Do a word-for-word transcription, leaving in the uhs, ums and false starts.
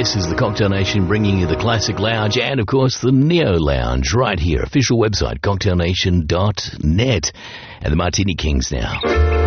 This is the Cocktail Nation bringing you the Classic Lounge and, of course, the Neo Lounge right here. Official website, cocktail nation dot net. And the Martini Kings now.